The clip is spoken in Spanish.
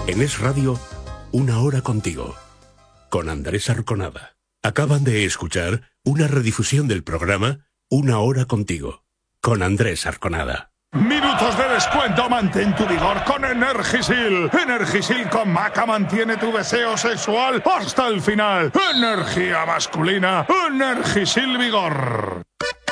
En Es Radio, una hora contigo, con Andrés Arconada. Acaban de escuchar una redifusión del programa Una hora contigo, con Andrés Arconada. Minutos de descuento, mantén tu vigor con Energisil. Energisil con maca mantiene tu deseo sexual hasta el final. Energía masculina, Energisil Vigor.